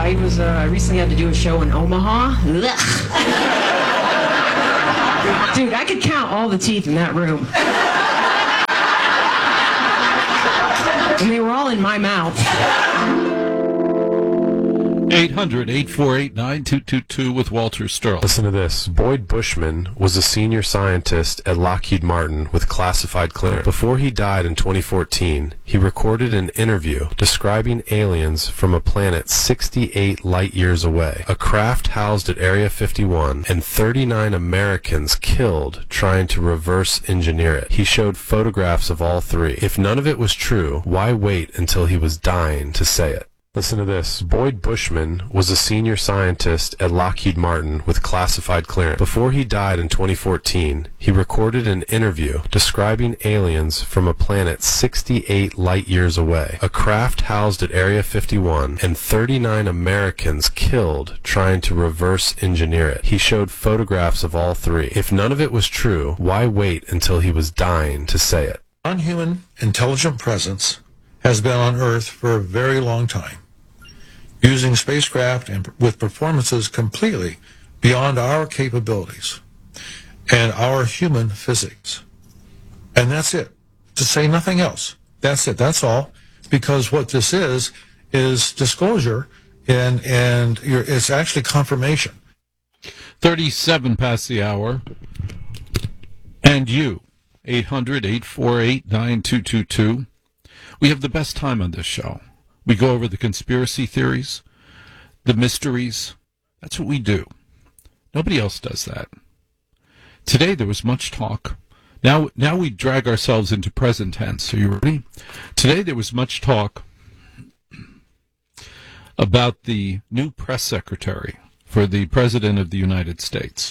I recently had to do a show in Omaha. Dude, I could count all the teeth in that room. And they were all in my mouth. 800-848-9222 with Walter Sterling. Listen to this. Boyd Bushman was a senior scientist at Lockheed Martin with classified clearance. Before he died in 2014, he recorded an interview describing aliens from a planet 68 light years away, a craft housed at Area 51, and 39 Americans killed trying to reverse engineer it. He showed photographs of all three. If none of it was true, why wait until he was dying to say it? Listen to this. Boyd Bushman was a senior scientist at Lockheed Martin with classified clearance. Before he died in 2014, he recorded an interview describing aliens from a planet 68 light years away, a craft housed at Area 51, and 39 Americans killed trying to reverse engineer it. He showed photographs of all three. If none of it was true, why wait until he was dying to say it? Non-human intelligent presence has been on Earth for a very long time, using spacecraft and with performances completely beyond our capabilities and our human physics. And that's it. To say nothing else. That's it. That's all. Because what this is disclosure, and it's actually confirmation. 37 past the hour. And you, 800-848-9222. We have the best time on this show. We go over the conspiracy theories, the mysteries. That's what we do. Nobody else does that. Today there was much talk. Now we drag ourselves into present tense. Are you ready? Today there was much talk about the new press secretary for the President of the United States.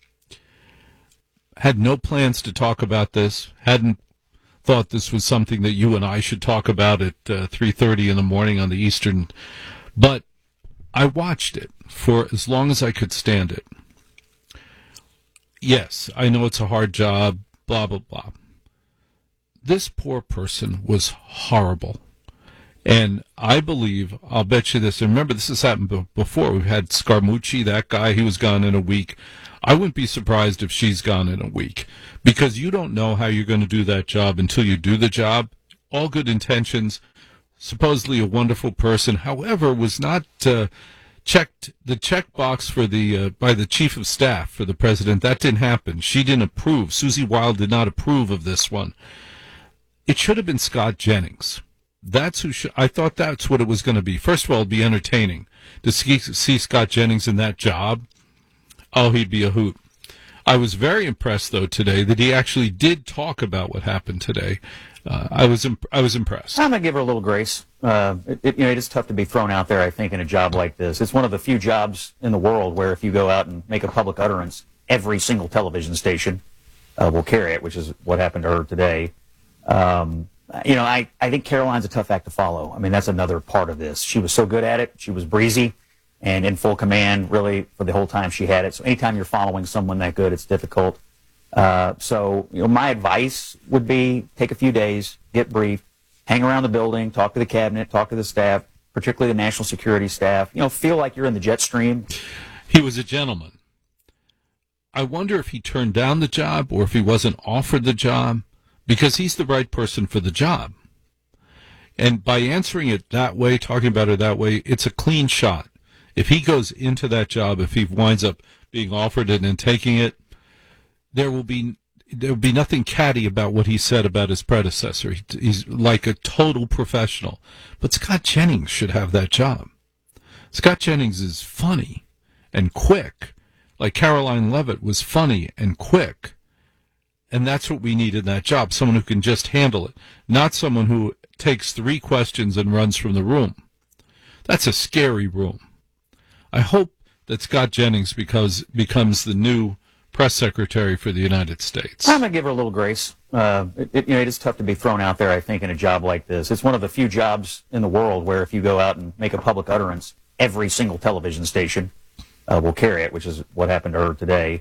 Had no plans to talk about this. Hadn't thought this was something that you and I should talk about at 3:30 in the morning on the Eastern, but I watched it for as long as I could stand it. Yes, I know it's a hard job, blah, blah, blah. This poor person was horrible. And I believe, I'll bet you this, and remember this has happened before. We've had Scaramucci, that guy, he was gone in a week. I wouldn't be surprised if she's gone in a week, because you don't know how you're going to do that job until you do the job. All good intentions, supposedly a wonderful person, however, was not checked the checkbox for the by the chief of staff for the president. That didn't happen. She didn't approve. Susie Wild did not approve of this one. It should have been Scott Jennings. That's who I thought that's what it was going to be. First of all, it'd be entertaining to see Scott Jennings in that job. Oh, he'd be a hoot. I was very impressed, though, today that he actually did talk about what happened today. I was impressed. I'm going to give her a little grace. It is tough to be thrown out there, I think, in a job like this. It's one of the few jobs in the world where if you go out and make a public utterance, every single television station will carry it, which is what happened to her today. I think Caroline's a tough act to follow. I mean, that's another part of this. She was so good at it. She was breezy and in full command, really, for the whole time she had it. So anytime you're following someone that good, it's difficult. So my advice would be take a few days, get briefed, hang around the building, talk to the cabinet, talk to the staff, particularly the national security staff. Feel like you're in the jet stream. He was a gentleman. I wonder if he turned down the job or if he wasn't offered the job, because he's the right person for the job. And by answering it that way, talking about it that way, it's a clean shot. If he goes into that job, if he winds up being offered it and taking it, there will be nothing catty about what he said about his predecessor. He's like a total professional. But Scott Jennings should have that job. Scott Jennings is funny and quick, like Caroline Leavitt was funny and quick. And that's what we need in that job, someone who can just handle it, not someone who takes 3 questions and runs from the room. That's a scary room. I hope that Scott Jennings becomes the new press secretary for the United States. I'm going to give her a little grace. It is tough to be thrown out there, I think, in a job like this. It's one of the few jobs in the world where if you go out and make a public utterance, every single television station will carry it, which is what happened to her today.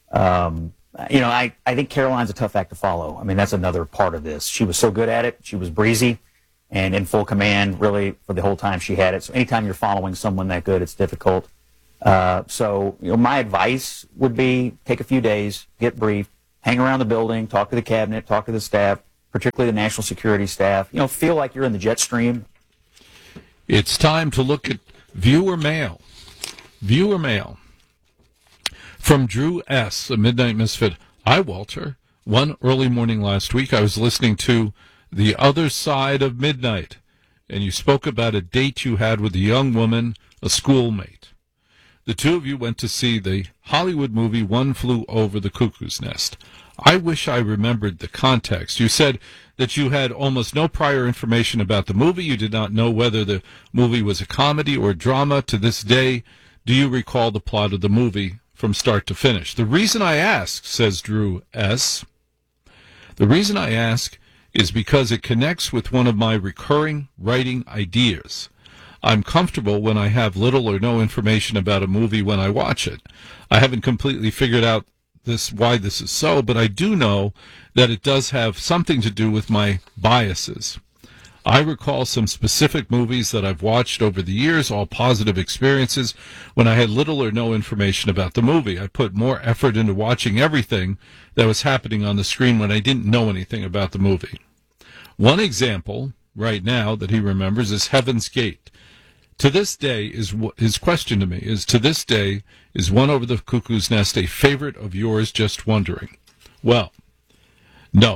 I think Caroline's a tough act to follow. I mean, that's another part of this. She was so good at it. She was breezy and in full command really for the whole time she had it. So anytime you're following someone that good, it's difficult. So my advice would be take a few days, get briefed, hang around the building, talk to the cabinet, talk to the staff, particularly the national security staff. Feel like you're in the jet stream. It's time to look at viewer mail. Viewer mail. From Drew S., a Midnight Misfit. Hi, Walter. One early morning last week, I was listening to The Other Side of Midnight, and you spoke about a date you had with a young woman, a schoolmate. The two of you went to see the Hollywood movie One Flew Over the Cuckoo's Nest. I wish I remembered the context. You said that you had almost no prior information about the movie. You did not know whether the movie was a comedy or drama. To this day, do you recall the plot of the movie from start to finish? The reason I ask, says Drew S., the reason I ask is because it connects with one of my recurring writing ideas. I'm comfortable when I have little or no information about a movie when I watch it. I haven't completely figured out why this is so, but I do know that it does have something to do with my biases. I recall some specific movies that I've watched over the years, all positive experiences, when I had little or no information about the movie. I put more effort into watching everything that was happening on the screen when I didn't know anything about the movie. One example, right now, that he remembers is Heaven's Gate. To this day, his question to me is, to this day, is One Over the Cuckoo's Nest a favorite of yours? Just wondering. Well, no.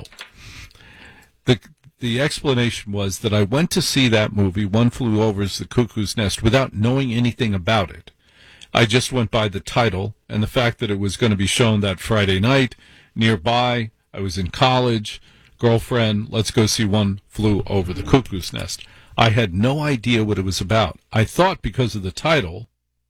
The explanation was that I went to see that movie, One Flew Over the Cuckoo's Nest, without knowing anything about it. I just went by the title and the fact that it was going to be shown that Friday night nearby. I was in college. Girlfriend, let's go see One Flew Over the Cuckoo's Nest. I had no idea what it was about. I thought, because of the title,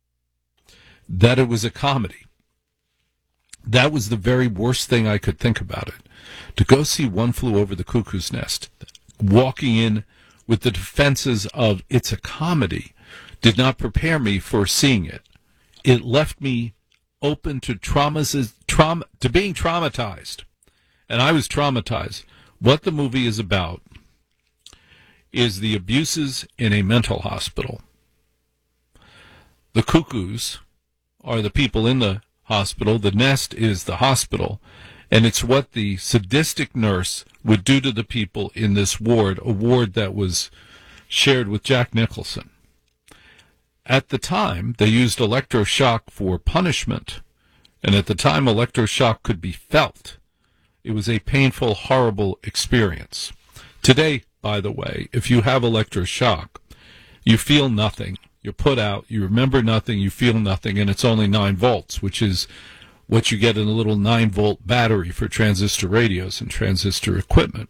that it was a comedy. That was the very worst thing I could think about it. To go see One Flew Over the Cuckoo's Nest, walking in with the defenses of it's a comedy, did not prepare me for seeing it. It left me open to being traumatized. And I was traumatized. What the movie is about is the abuses in a mental hospital. The cuckoos are the people in the hospital. The nest is the hospital. And it's what the sadistic nurse would do to the people in this ward, a ward that was shared with Jack Nicholson. At the time, they used electroshock for punishment. And at the time, electroshock could be felt. It was a painful, horrible experience. Today, by the way, if you have electroshock, you feel nothing. You're put out, you remember nothing, you feel nothing, and it's only 9 volts, which is what you get in a little 9-volt battery for transistor radios and transistor equipment.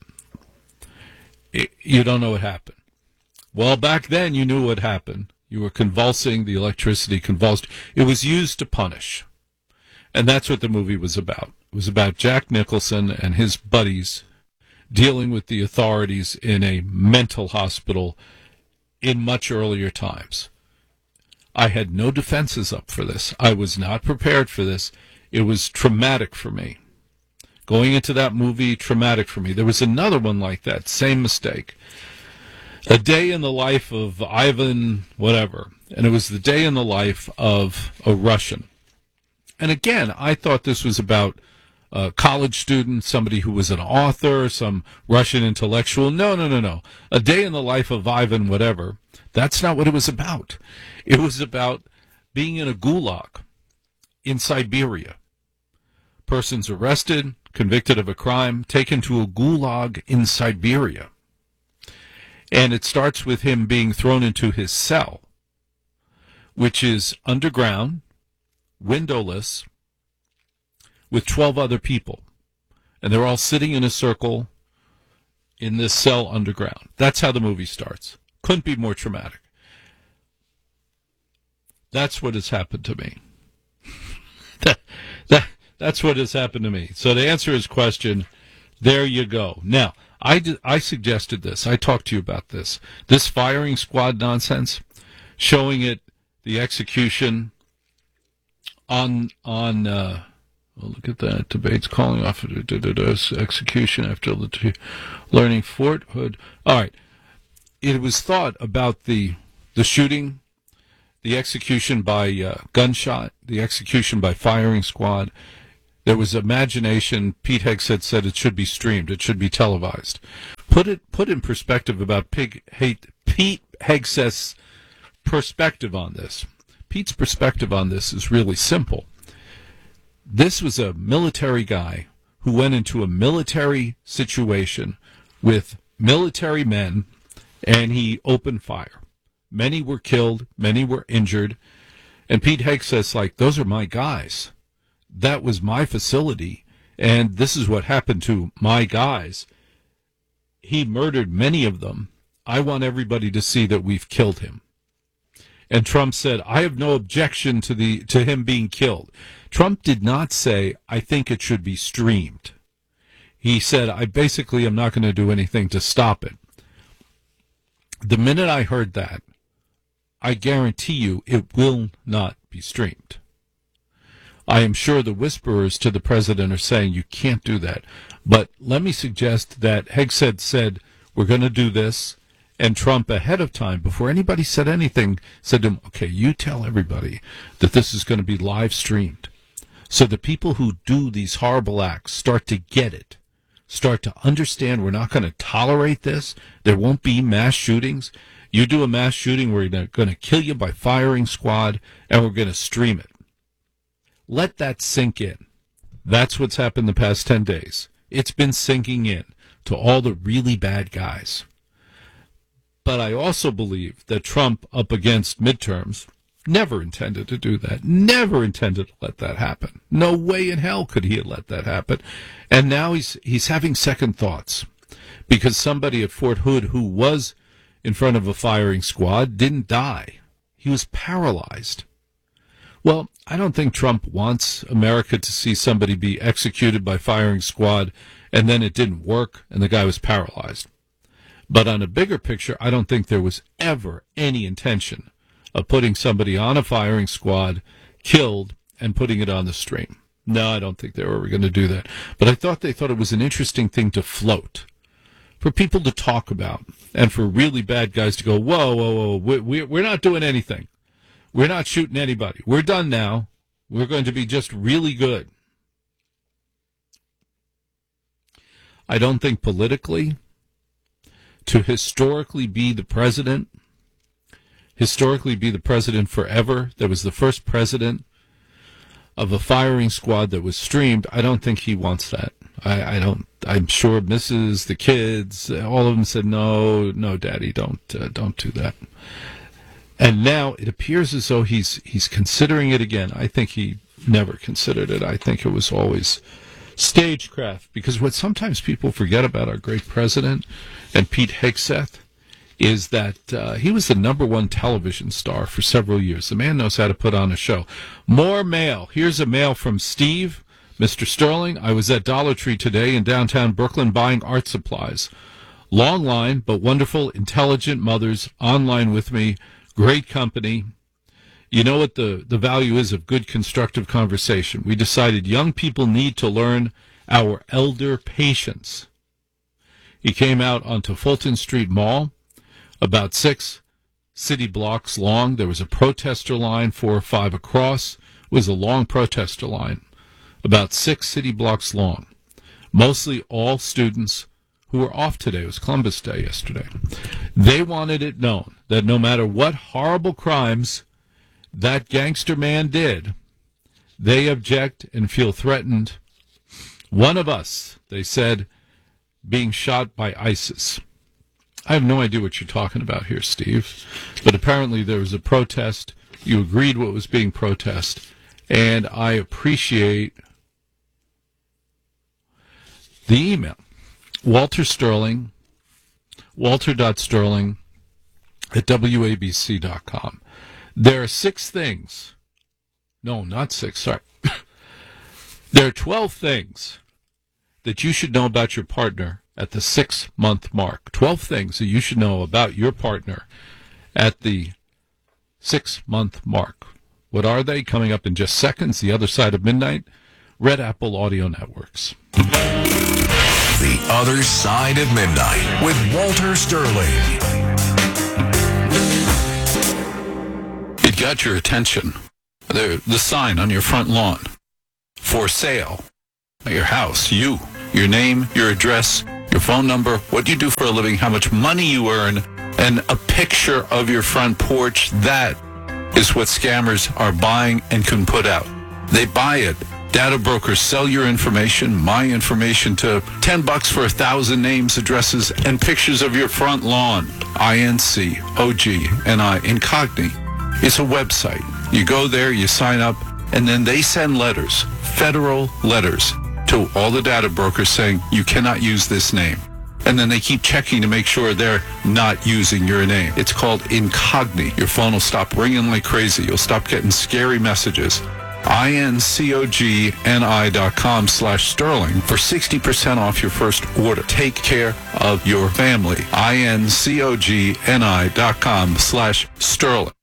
You don't know what happened. Well, back then you knew what happened. You were convulsing, the electricity convulsed. It was used to punish. And that's what the movie was about. It was about Jack Nicholson and his buddies dealing with the authorities in a mental hospital in much earlier times. I had no defenses up for this. I was not prepared for this. It was traumatic for me. Going into that movie, traumatic for me. There was another one like that, same mistake. A Day in the Life of Ivan whatever. And it was the day in the life of a Russian. And again, I thought this was about a college student, somebody who was an author, some Russian intellectual. No. A Day in the Life of Ivan whatever. That's not what it was about. It was about being in a gulag in Siberia. Person's arrested, convicted of a crime, taken to a gulag in Siberia. And it starts with him being thrown into his cell, which is underground, windowless, with 12 other people. And they're all sitting in a circle in this cell underground. That's how the movie starts. Couldn't be more traumatic. That's what has happened to me. That's what has happened to me. So to answer his question, there you go. Now, I suggested this. I talked to you about this. This firing squad nonsense, showing it, the execution on look at that. Debates calling off execution after learning Fort Hood. All right. it was thought about the shooting, the execution by gunshot, the execution by firing squad. There was imagination. Pete Hegseth said it should be streamed. It should be televised. Put in perspective about Pete Hegseth's perspective on this. Pete's perspective on this is really simple. This was a military guy who went into a military situation with military men, and he opened fire. Many were killed, many were injured, and Pete Hegseth's like, those are my guys. That was my facility, and this is what happened to my guys. He murdered many of them. I want everybody to see that we've killed him. And Trump said, I have no objection to him being killed. Trump did not say, I think it should be streamed. He said, I basically am not going to do anything to stop it. The minute I heard that, I guarantee you it will not be streamed. I am sure the whisperers to the president are saying you can't do that. But let me suggest that Hegseth said, we're going to do this. And Trump, ahead of time, before anybody said anything, said to him, okay, you tell everybody that this is going to be live streamed. So the people who do these horrible acts start to get it, start to understand we're not going to tolerate this. There won't be mass shootings. You do a mass shooting, we're going to kill you by firing squad, and we're going to stream it. Let that sink in. That's what's happened the past 10 days. It's been sinking in to all the really bad guys. But I also believe that Trump, up against midterms, never intended to do that. Never intended to let that happen. No way in hell could he have let that happen. And now he's having second thoughts because somebody at Fort Hood who was in front of a firing squad didn't die. He was paralyzed. Well, I don't think Trump wants America to see somebody be executed by firing squad and then it didn't work and the guy was paralyzed. But on a bigger picture, I don't think there was ever any intention of putting somebody on a firing squad, killed, and putting it on the stream. No, I don't think they were ever going to do that. But I thought they thought it was an interesting thing to float, for people to talk about, and for really bad guys to go, whoa, we're not doing anything. We're not shooting anybody. We're done now. We're going to be just really good. I don't think politically, to historically be the president forever, that was the first president of a firing squad that was streamed, I don't think he wants that. I'm sure Mrs., the kids, all of them said, no, Daddy, don't do that. And now it appears as though he's considering it again. I think he never considered it. I think it was always stagecraft. Because what sometimes people forget about our great president and Pete Hegseth is that he was the #1 television star for several years. The man knows how to put on a show. More mail. Here's a mail from Steve. Mr. Sterling, I was at Dollar Tree today in downtown Brooklyn buying art supplies. Long line, but wonderful, intelligent mothers online with me. Great company. You know what the value is of good constructive conversation. We decided young people need to learn our elder patience. He came out onto Fulton Street Mall, about 6 city blocks long. There was a protester line, 4 or 5 across. It was a long protester line, about 6 city blocks long. Mostly all students who were off today. It was Columbus Day yesterday. They wanted it known that no matter what horrible crimes that gangster man did, they object and feel threatened. One of us, they said, being shot by ISIS. I have no idea what you're talking about here, Steve, but apparently there was a protest. You agreed what was being protested, and I appreciate the email. Walter.Sterling at WABC.com. There are 6 things. No, not 6, sorry. There are 12 things that you should know about your partner at the 6-month mark. 12 things that you should know about your partner at the 6-month mark. What are they? Coming up in just seconds, The Other Side of Midnight, Red Apple Audio Networks. The Other Side of Midnight with Walter Sterling. it got your attention. The sign on your front lawn. For sale. Your house, your name, your address, your phone number, what you do for a living, how much money you earn, and a picture of your front porch. That is what scammers are buying and can put out. They buy it. Data brokers sell your information, my information, to $10 for 1,000 names, addresses, and pictures of your front lawn. INCOGNI, Incogni. It's a website. You go there, you sign up, and then they send letters, federal letters, to all the data brokers saying you cannot use this name. And then they keep checking to make sure they're not using your name. It's called Incogni. Your phone will stop ringing like crazy. You'll stop getting scary messages. INCOGNI.com/Sterling for 60% off your first order. Take care of your family. INCOGNI.com/Sterling.